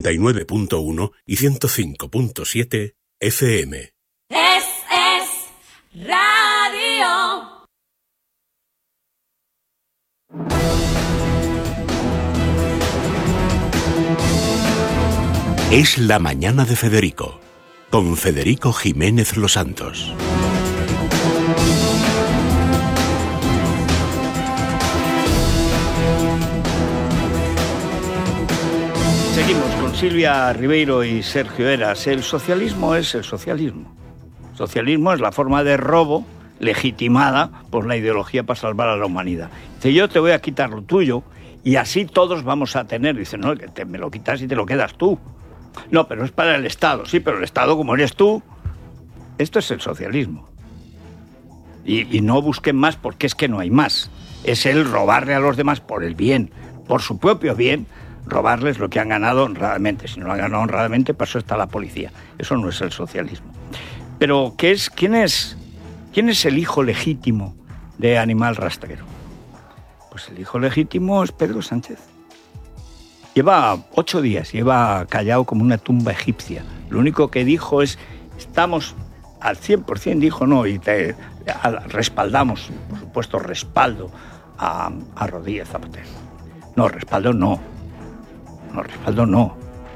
89.1 y 105.7 FM. Es radio. Es la mañana de Federico, con Federico Jiménez Los Santos. Seguimos con Silvia Ribeiro y Sergio Eras. El socialismo es el socialismo. Socialismo es la forma de robo legitimada por la ideología para salvar a la humanidad. Dice, yo te voy a quitar lo tuyo y así todos vamos a tener. Dice, no, que me lo quitas y te lo quedas tú. No, pero es para el Estado. Sí, pero el Estado, como eres tú, esto es el socialismo. Y no busquen más porque es que no hay más. Es el robarle a los demás por el bien, por su propio bien, robarles lo que han ganado honradamente. Si no lo han ganado honradamente, para eso está la policía. Eso no es el socialismo. Pero, ¿quién es el hijo legítimo de Animal Rastrero? Pues el hijo legítimo es Pedro Sánchez. Lleva 8 días, lleva callado como una tumba egipcia. Lo único que dijo es, estamos al 100%, dijo no, y respaldamos, por supuesto, respaldo a Rodríguez Zapatero. No, respaldo no. No, respaldo no.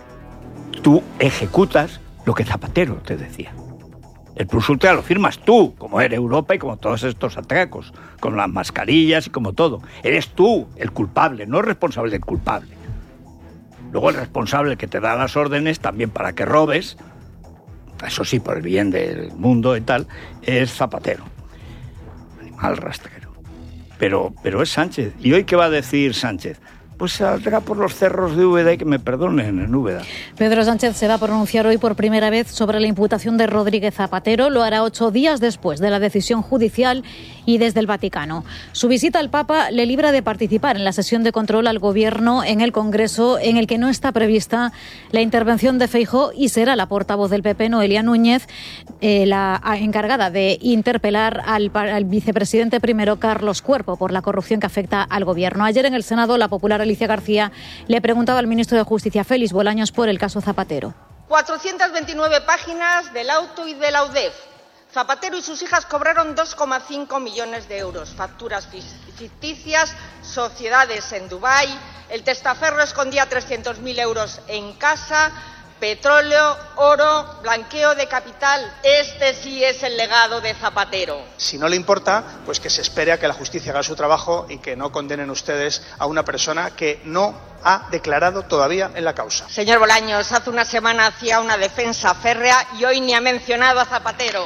Tú ejecutas lo que Zapatero te decía. El plus ultra lo firmas tú, como era Europa y como todos estos atracos, con las mascarillas y como todo. Eres tú el culpable, no el responsable del culpable. Luego el responsable que te da las órdenes también para que robes, eso sí, por el bien del mundo y tal, es Zapatero. Animal rastrero. Pero es Sánchez. ¿Y hoy qué va a decir Sánchez? Pues saldrá por los cerros de Úbeda y que me perdonen en Úbeda. Pedro Sánchez se va a pronunciar hoy por primera vez sobre la imputación de Rodríguez Zapatero. Lo hará 8 días después de la decisión judicial y desde el Vaticano. Su visita al Papa le libra de participar en la sesión de control al Gobierno en el Congreso, en el que no está prevista la intervención de Feijóo y será la portavoz del PP, Noelia Núñez, la encargada de interpelar al vicepresidente primero, Carlos Cuerpo, por la corrupción que afecta al Gobierno. Ayer en el Senado, la popular Alicia García le preguntaba al ministro de Justicia, Félix Bolaños, por el caso Zapatero. 429 páginas del auto y de la UDEF. Zapatero y sus hijas cobraron 2,5 millones de euros. Facturas ficticias, sociedades en Dubái, el testaferro escondía 300.000 euros en casa, petróleo, oro, blanqueo de capital. Este sí es el legado de Zapatero. Si no le importa, pues que se espere a que la justicia haga su trabajo y que no condenen ustedes a una persona que no ha declarado todavía en la causa. Señor Bolaños, hace una semana hacía una defensa férrea y hoy ni ha mencionado a Zapatero.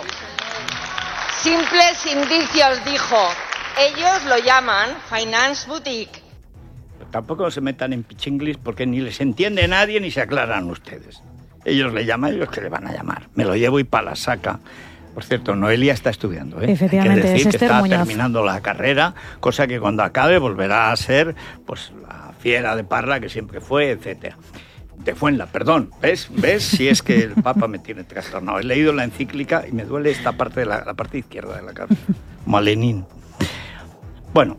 Simples indicios, dijo. Ellos lo llaman Finance Boutique. Tampoco se metan en pichinglis porque ni les entiende nadie ni se aclaran ustedes. Ellos le llaman, ellos que le van a llamar. Me lo llevo y para la saca. Por cierto, Noelia está estudiando, ¿eh? Efectivamente, hay que decir es que Esther está Muñoz. terminando la carrera, cosa que cuando acabe volverá a ser pues la fiera de Parla que siempre fue, etcétera. De Fuenla, perdón. ¿Ves? Si es que el Papa me tiene trastornado. He leído la encíclica y me duele esta parte de la parte izquierda de la cabeza. Malenín. Bueno,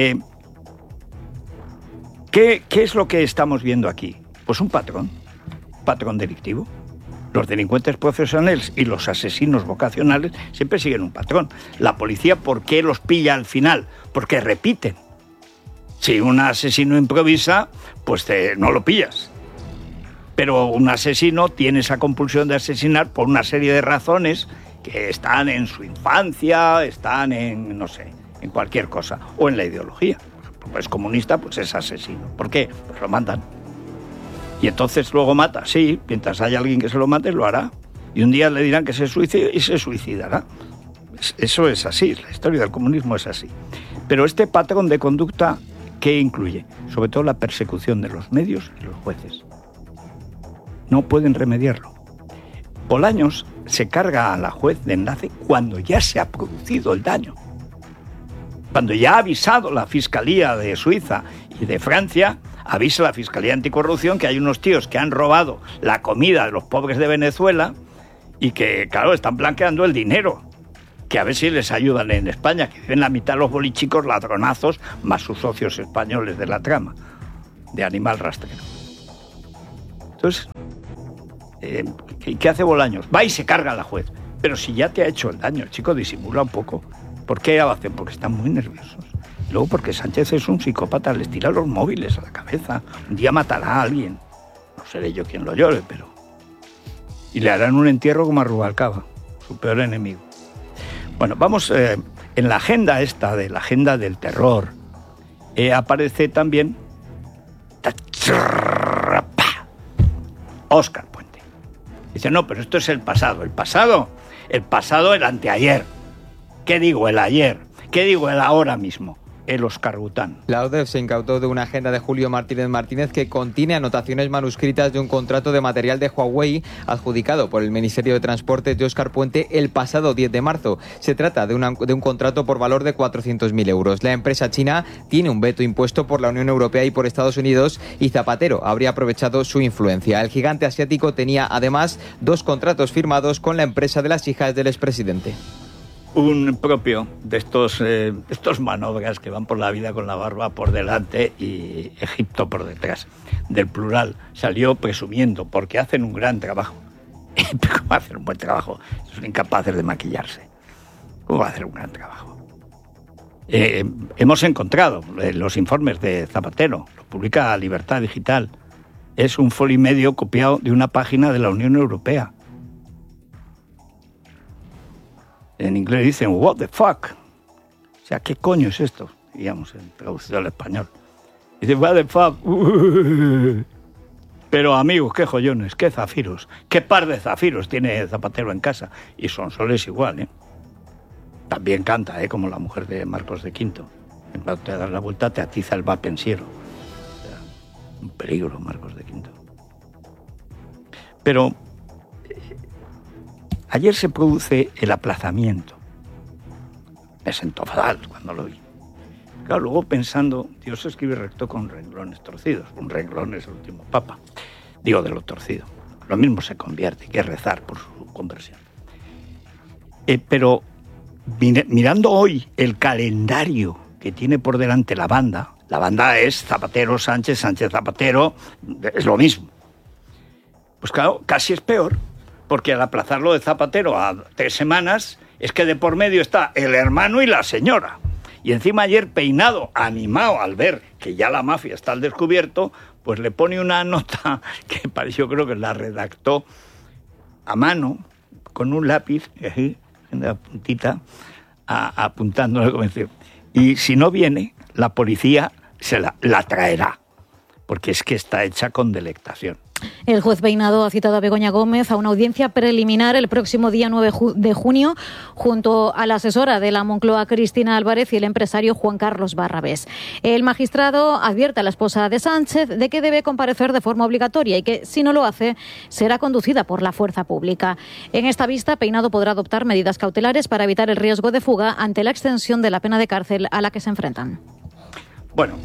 ¿Qué es lo que estamos viendo aquí? Pues un patrón delictivo. Los delincuentes profesionales y los asesinos vocacionales siempre siguen un patrón. La policía, ¿por qué los pilla al final? Porque repiten. Si un asesino improvisa, pues no lo pillas. Pero un asesino tiene esa compulsión de asesinar por una serie de razones que están en su infancia, están en, no sé, en cualquier cosa, o en la ideología. Es comunista, pues es asesino. ¿Por qué? Pues lo matan. Y entonces luego mata. Sí, mientras haya alguien que se lo mate, lo hará. Y un día le dirán que se suicide y se suicidará. Eso es así, la historia del comunismo es así. Pero este patrón de conducta, ¿qué incluye? Sobre todo la persecución de los medios y los jueces. No pueden remediarlo. Bolaños se carga a la juez de enlace cuando ya se ha producido el daño. Cuando ya ha avisado la Fiscalía de Suiza y de Francia, avisa la Fiscalía Anticorrupción que hay unos tíos que han robado la comida de los pobres de Venezuela y que, claro, están blanqueando el dinero. Que a ver si les ayudan en España, que viven la mitad de los bolichicos ladronazos, más sus socios españoles de la trama, de Animal Rastrero. Entonces, ¿Qué hace Bolaños? Va y se carga a la juez. Pero si ya te ha hecho el daño, el chico disimula un poco. ¿Por qué lo hacen? Porque están muy nerviosos. Luego porque Sánchez es un psicópata, les tira los móviles a la cabeza. Un día matará a alguien. No seré yo quien lo llore, pero... Y le harán un entierro como a Rubalcaba, su peor enemigo. Bueno, vamos... en la agenda esta, de la agenda del terror, aparece también... Óscar Puente. Dice, no, pero esto es el pasado. El anteayer. ¿Qué digo el ayer? ¿Qué digo el ahora mismo? El Óscar Bután. La UDEF se incautó de una agenda de Julio Martínez que contiene anotaciones manuscritas de un contrato de material de Huawei adjudicado por el Ministerio de Transportes de Óscar Puente el pasado 10 de marzo. Se trata de un contrato por valor de 400.000 euros. La empresa china tiene un veto impuesto por la Unión Europea y por Estados Unidos y Zapatero habría aprovechado su influencia. El gigante asiático tenía además 2 contratos firmados con la empresa de las hijas del expresidente. Un propio de estos manobras que van por la vida con la barba por delante y Egipto por detrás, del plural, salió presumiendo porque hacen un gran trabajo. ¿Cómo va a hacer un buen trabajo? Son incapaces de maquillarse. ¿Cómo va a hacer un gran trabajo? Hemos encontrado los informes de Zapatero, lo publica Libertad Digital. Es un folio y medio copiado de una página de la Unión Europea. En inglés dicen, what the fuck. O sea, ¿qué coño es esto? Digamos, en traducido al español. Dice, what the fuck. Pero amigos, qué joyones, qué zafiros. Qué par de zafiros tiene Zapatero en casa. Y Sonsoles igual, ¿eh? También canta, como la mujer de Marcos de Quinto. En cuanto te das la vuelta, te atiza el vapensiero. O sea, un peligro, Marcos de Quinto. Pero... ayer se produce el aplazamiento. Me sentó fatal cuando lo vi. Claro, luego pensando, Dios escribe recto con renglones torcidos. Un renglón es el último papa. Digo, de lo torcido. Lo mismo se convierte, hay que rezar por su conversión. Pero mirando hoy el calendario que tiene por delante la banda es Zapatero, Sánchez, Sánchez, Zapatero, es lo mismo. Pues claro, casi es peor. Porque al aplazarlo de Zapatero a 3 semanas, es que de por medio está el hermano y la señora. Y encima ayer Peinado, animado al ver que ya la mafia está al descubierto, pues le pone una nota que yo creo que la redactó a mano, con un lápiz, en la puntita, apuntándole como decir. Y si no viene, la policía se la traerá, porque es que está hecha con delectación. El juez Peinado ha citado a Begoña Gómez a una audiencia preliminar el próximo día 9 de junio junto a la asesora de la Moncloa, Cristina Álvarez, y el empresario Juan Carlos Barrabés. El magistrado advierte a la esposa de Sánchez de que debe comparecer de forma obligatoria y que, si no lo hace, será conducida por la fuerza pública. En esta vista, Peinado podrá adoptar medidas cautelares para evitar el riesgo de fuga ante la extensión de la pena de cárcel a la que se enfrentan. Bueno,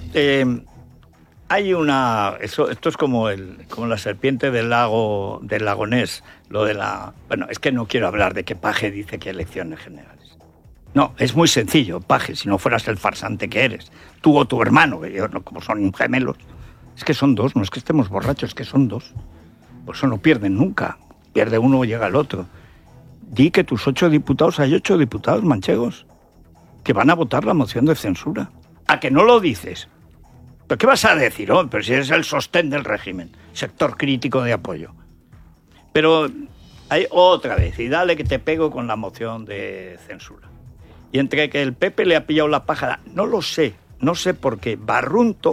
hay esto es como la serpiente del lago Ness, lo de la... Bueno, es que no quiero hablar de que Paje dice que hay elecciones generales. No, es muy sencillo, Paje, si no fueras el farsante que eres. Tú o tu hermano, que yo, como son gemelos. Es que son 2, no es que estemos borrachos, es que son 2. Por eso no pierden nunca. Pierde uno o llega el otro. Di que tus 8 diputados, hay 8 diputados manchegos que van a votar la moción de censura. ¿A que no lo dices? ¿Pero qué vas a decir? Oh, pero si eres el sostén del régimen, sector crítico de apoyo. Pero hay otra vez, y dale que te pego con la moción de censura. Y entre que el PP le ha pillado la pájara, no lo sé, no sé por qué. Barrunto,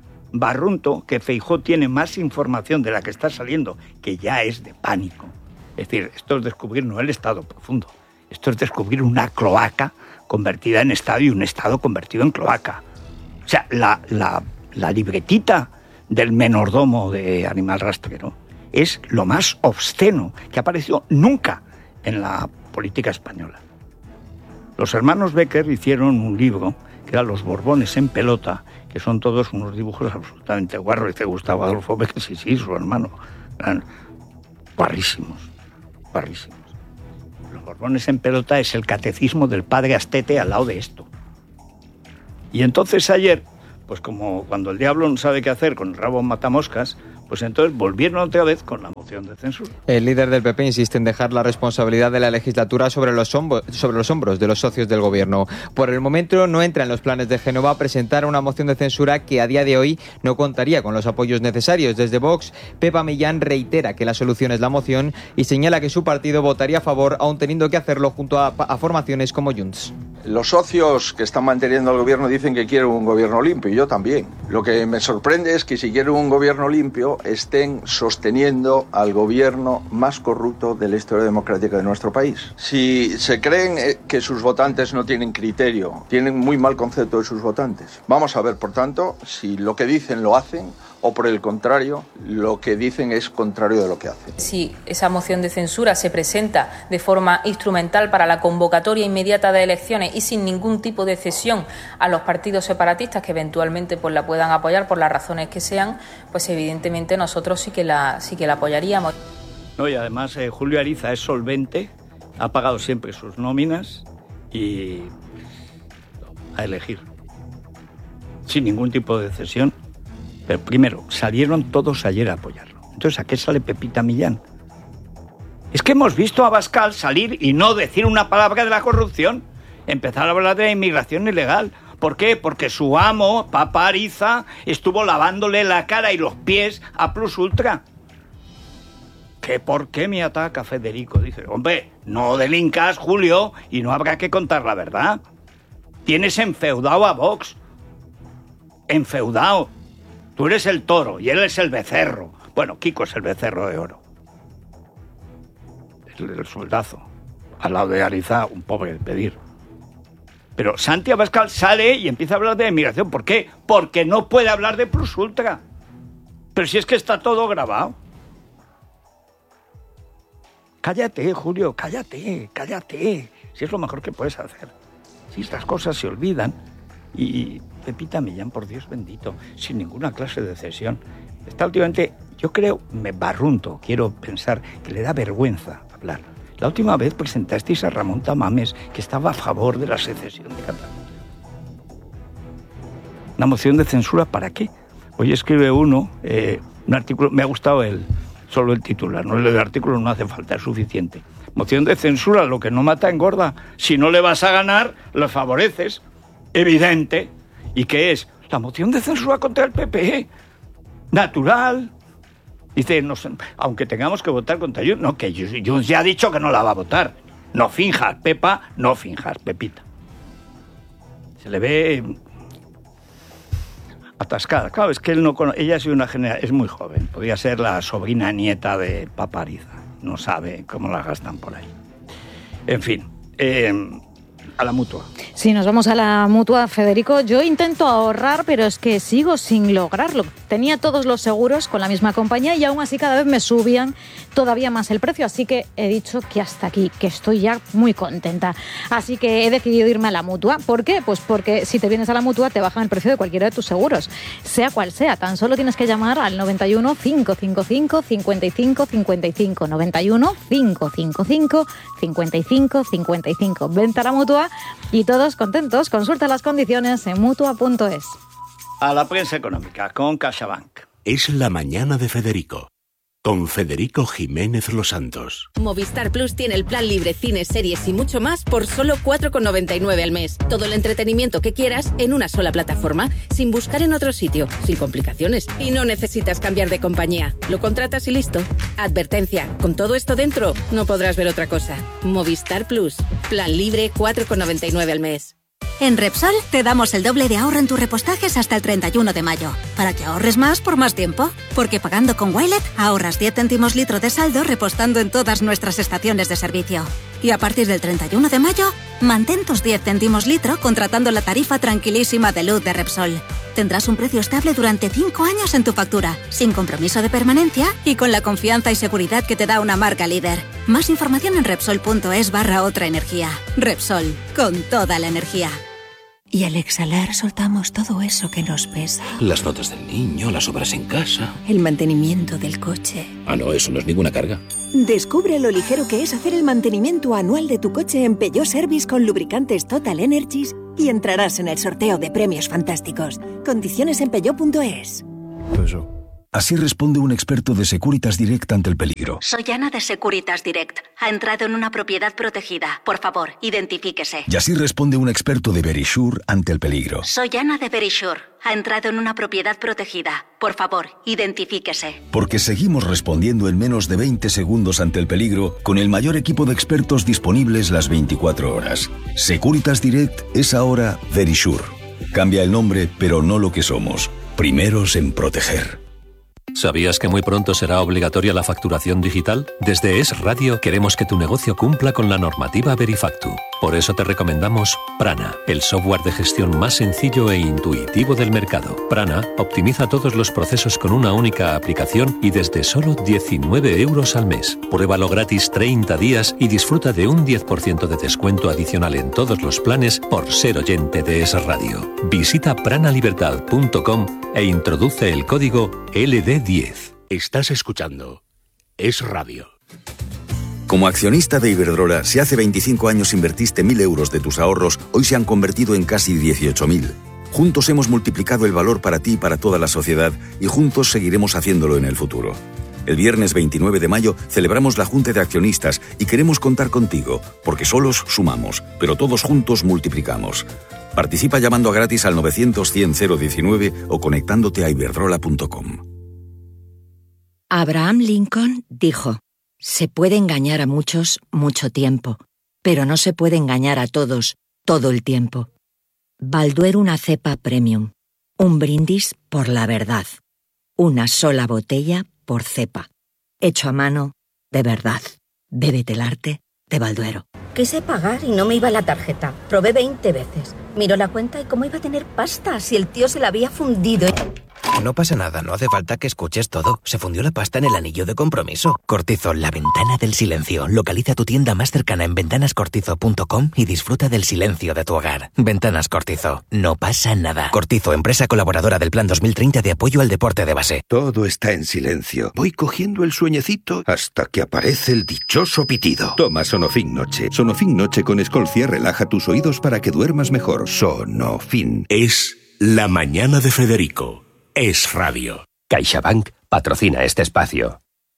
que Feijóo tiene más información de la que está saliendo, que ya es de pánico. Es decir, esto es descubrir no el estado profundo, esto es descubrir una cloaca convertida en estado y un estado convertido en cloaca. O sea, la libretita del menordomo de Animal Rastrero es lo más obsceno que ha aparecido nunca en la política española. Los hermanos Becker hicieron un libro que era Los Borbones en pelota, que son todos unos dibujos absolutamente guarros. Dice Gustavo Adolfo Becker, sí, su hermano. Eran guarrísimos. Los Borbones en pelota es el catecismo del padre Astete al lado de esto. Y entonces ayer, pues como cuando el diablo no sabe qué hacer con el rabo matamoscas, pues entonces volvieron otra vez con la moción de censura. El líder del PP insiste en dejar la responsabilidad de la legislatura sobre los hombros de los socios del gobierno. Por el momento no entra en los planes de Génova presentar una moción de censura que a día de hoy no contaría con los apoyos necesarios. Desde Vox, Pepa Millán reitera que la solución es la moción y señala que su partido votaría a favor, aun teniendo que hacerlo junto a formaciones como Junts. Los socios que están manteniendo al gobierno dicen que quieren un gobierno limpio, y yo también. Lo que me sorprende es que si quieren un gobierno limpio estén sosteniendo al gobierno más corrupto de la historia democrática de nuestro país. Si se creen que sus votantes no tienen criterio, tienen muy mal concepto de sus votantes. Vamos a ver, por tanto, si lo que dicen lo hacen o por el contrario, lo que dicen es contrario de lo que hacen. Si esa moción de censura se presenta de forma instrumental para la convocatoria inmediata de elecciones y sin ningún tipo de cesión a los partidos separatistas que eventualmente pues la puedan apoyar por las razones que sean, pues evidentemente nosotros sí que la apoyaríamos. No, y además Julio Ariza es solvente, ha pagado siempre sus nóminas y a elegir, sin ningún tipo de cesión. Pero primero, salieron todos ayer a apoyarlo. Entonces, ¿a qué sale Pepita Millán? Es que hemos visto a Abascal salir y no decir una palabra de la corrupción. Empezar a hablar de la inmigración ilegal. ¿Por qué? Porque su amo, Papa Ariza, estuvo lavándole la cara y los pies a Plus Ultra. ¿Que por qué me ataca Federico? Dice, hombre, no delincas, Julio, y no habrá que contar la verdad. Tienes enfeudado a Vox. Enfeudado. Tú eres el toro y él es el becerro. Bueno, Kiko es el becerro de oro. El soldazo. Al lado de Ariza, un pobre de pedir. Pero Santi Abascal sale y empieza a hablar de inmigración. ¿Por qué? Porque no puede hablar de Plus Ultra. Pero si es que está todo grabado. Cállate, Julio, cállate. Si es lo mejor que puedes hacer. Si estas cosas se olvidan. Y Pepita Millán, por Dios bendito, sin ninguna clase de cesión. Está últimamente, yo creo, me barrunto, quiero pensar que le da vergüenza hablar. La última vez presentasteis a Ramón Tamames, que estaba a favor de la secesión de Cataluña. ¿Una moción de censura para qué? Hoy escribe uno, un artículo, me ha gustado solo el titular, no el artículo no hace falta, es suficiente. Moción de censura, lo que no mata engorda. Si no le vas a ganar, lo favoreces. Evidente. ¿Y qué es? La moción de censura contra el PP. Natural. Dice, no, aunque tengamos que votar contra Junts, no, que Junts ya ha dicho que no la va a votar. No finjas, Pepa, no finjas, Pepita. Se le ve atascada. Claro, es que él no conoce, ella es muy joven. Podría ser la sobrina nieta de Papa Ariza. No sabe cómo la gastan por ahí. En fin, a la Mutua. Sí, nos vamos a la Mutua, Federico. Yo intento ahorrar, pero es que sigo sin lograrlo. Tenía todos los seguros con la misma compañía y aún así cada vez me subían todavía más el precio. Así que he dicho que hasta aquí, que estoy ya muy contenta. Así que he decidido irme a la Mutua. ¿Por qué? Pues porque si te vienes a la Mutua te bajan el precio de cualquiera de tus seguros. Sea cual sea, tan solo tienes que llamar al 91 555 55 55. 91 555 55 55. Vente a la Mutua y todos contentos. Consulta las condiciones en mutua.es. A la prensa económica con CaixaBank. Es la mañana de Federico, con Federico Jiménez Los Santos. Movistar Plus tiene el plan libre, cines, series y mucho más por solo 4,99 al mes. Todo el entretenimiento que quieras en una sola plataforma, sin buscar en otro sitio, sin complicaciones. Y no necesitas cambiar de compañía. Lo contratas y listo. Advertencia, con todo esto dentro, no podrás ver otra cosa. Movistar Plus. Plan libre, 4,99 al mes. En Repsol te damos el doble de ahorro en tus repostajes hasta el 31 de mayo, para que ahorres más por más tiempo. Porque pagando con Wilet ahorras 10 céntimos litro de saldo repostando en todas nuestras estaciones de servicio. Y a partir del 31 de mayo, mantén tus 10 céntimos litro contratando la tarifa tranquilísima de luz de Repsol. Tendrás un precio estable durante 5 años en tu factura, sin compromiso de permanencia y con la confianza y seguridad que te da una marca líder. Más información en Repsol.es/otra energía. Repsol, con toda la energía. Y al exhalar soltamos todo eso que nos pesa. Las notas del niño, las obras en casa. El mantenimiento del coche. Ah, no, eso no es ninguna carga. Descubre lo ligero que es hacer el mantenimiento anual de tu coche en Peugeot Service con lubricantes Total Energies y entrarás en el sorteo de premios fantásticos. Condiciones en Peugeot.es. Así responde un experto de Securitas Direct ante el peligro. Soy Ana de Securitas Direct. Ha entrado en una propiedad protegida. Por favor, identifíquese. Y así responde un experto de Verisure ante el peligro. Soy Ana de Verisure. Ha entrado en una propiedad protegida. Por favor, identifíquese. Porque seguimos respondiendo en menos de 20 segundos ante el peligro con el mayor equipo de expertos disponibles las 24 horas. Securitas Direct es ahora Verisure. Cambia el nombre, pero no lo que somos. Primeros en proteger. ¿Sabías que muy pronto será obligatoria la facturación digital? Desde Es Radio queremos que tu negocio cumpla con la normativa Verifactu. Por eso te recomendamos Prana, el software de gestión más sencillo e intuitivo del mercado. Prana optimiza todos los procesos con una única aplicación y desde solo 19 euros al mes. Pruébalo gratis 30 días y disfruta de un 10% de descuento adicional en todos los planes por ser oyente de Es Radio. Visita pranalibertad.com e introduce el código LD10. Estás escuchando Es Radio. Como accionista de Iberdrola, si hace 25 años invertiste 1.000 euros de tus ahorros, hoy se han convertido en casi 18.000. Juntos hemos multiplicado el valor para ti y para toda la sociedad y juntos seguiremos haciéndolo en el futuro. El viernes 29 de mayo celebramos la Junta de Accionistas y queremos contar contigo, porque solos sumamos, pero todos juntos multiplicamos. Participa llamando gratis al 900-100-019 o conectándote a iberdrola.com. Abraham Lincoln dijo: se puede engañar a muchos mucho tiempo, pero no se puede engañar a todos todo el tiempo. Balduero una cepa premium. Un brindis por la verdad. Una sola botella por cepa. Hecho a mano, de verdad. Bébete el arte de Balduero. Quise pagar y no me iba la tarjeta. Probé 20 veces. Miró la cuenta y cómo iba a tener pasta si el tío se la había fundido. No pasa nada, no hace falta que escuches todo. Se fundió la pasta en el anillo de compromiso. Cortizo, la ventana del silencio. Localiza tu tienda más cercana en ventanascortizo.com y disfruta del silencio de tu hogar. Ventanas Cortizo. No pasa nada. Cortizo, empresa colaboradora del Plan 2030 de apoyo al deporte de base. Todo está en silencio. Voy cogiendo el sueñecito hasta que aparece el dichoso pitido. Toma Sonofin Noche. Sonofin Noche con Escolcia relaja tus oídos para que duermas mejor. Sonofin. Es La Mañana de Federico. Es Radio. CaixaBank patrocina este espacio.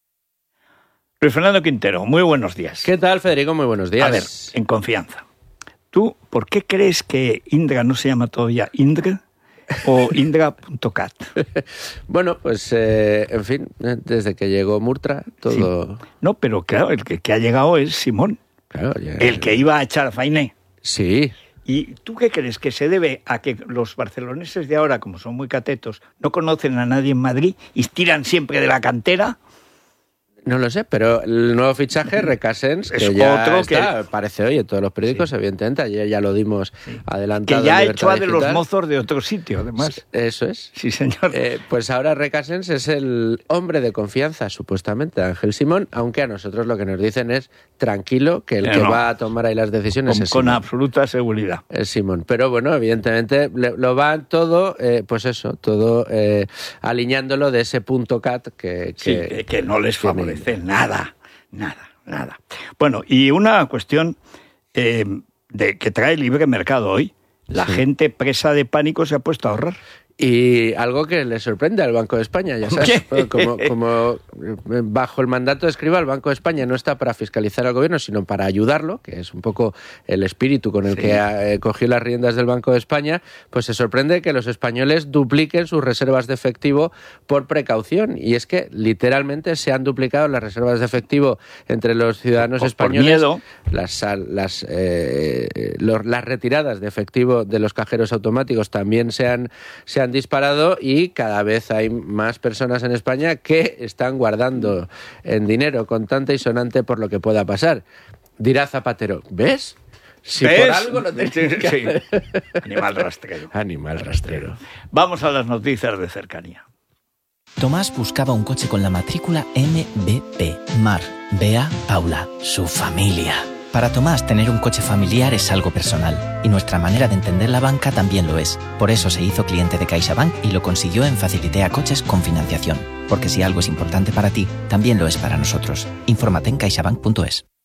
Luis Fernando Quintero, muy buenos días. ¿Qué tal, Federico? Muy buenos días. A ver, en confianza. ¿Tú por qué crees que Indra no se llama todavía Indra o Indra.cat? Bueno, pues, en fin, desde que llegó Murtra, todo... Sí. No, pero claro, el que ha llegado es Simón. Claro, ya... El que iba a echar a Fainé. Sí. ¿Y tú qué crees? ¿Que se debe a que los barceloneses de ahora, como son muy catetos, no conocen a nadie en Madrid y tiran siempre de la cantera? No lo sé, pero el nuevo fichaje, Recasens, es que ya otro está, que... aparece hoy en todos los periódicos, evidentemente, ayer ya lo dimos adelantado. Que ya ha hecho de los mozos de otro sitio, además. Eso es. Sí, señor. Pues ahora Recasens es el hombre de confianza, supuestamente, de Ángel Simón, aunque a nosotros lo que nos dicen es tranquilo, que el que va a tomar ahí las decisiones es Simón. Con absoluta seguridad. Es Simón. Pero bueno, evidentemente lo van todo, pues eso, todo alineándolo de ese punto cat que no les favorece. Nada. Bueno, y una cuestión de que trae libre mercado hoy. La gente presa de pánico se ha puesto a ahorrar. Y algo que le sorprende al Banco de España, ya sabes, como bajo el mandato de Escrivá, el Banco de España no está para fiscalizar al gobierno, sino para ayudarlo, que es un poco el espíritu con el que cogió las riendas del Banco de España, pues se sorprende que los españoles dupliquen sus reservas de efectivo por precaución. Y es que literalmente se han duplicado las reservas de efectivo entre los ciudadanos españoles. Por miedo. Las retiradas de efectivo de los cajeros automáticos también se han disparado y cada vez hay más personas en España que están guardando en dinero contante y sonante por lo que pueda pasar. Dirá Zapatero, ¿ves? Si por algo lo tenéis que hacer. Animal rastrero. Animal rastrero. Vamos a las noticias de cercanía. Tomás buscaba un coche con la matrícula MBP. Mar, Bea, Paula, su familia. Para Tomás, tener un coche familiar es algo personal, y nuestra manera de entender la banca también lo es. Por eso se hizo cliente de CaixaBank y lo consiguió en Facilitea Coches con financiación. Porque si algo es importante para ti, también lo es para nosotros. Infórmate en caixabank.es.